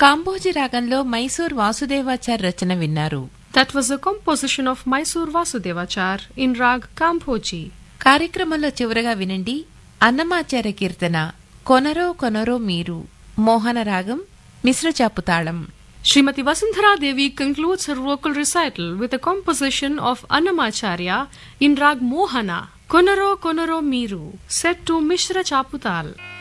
కాంబోజి రాగంలో మైసూర్ వాసుదేవాచార్ రచన విన్నారు. That was a composition of Mysore Vasudevachar in Rag Kamboji. కార్యక్రమంలో చివరగా వినండి అన్నమాచార్య కీర్తన కొనరో కొనరో మీరు, మోహన రాగం, మిశ్ర చాపుతాళం. Srimati Vasundhara Devi concludes her vocal recital with a composition of Annamacharya in Rag Mohana, Konaro Konaro Miru, set to Mishra Chaputal.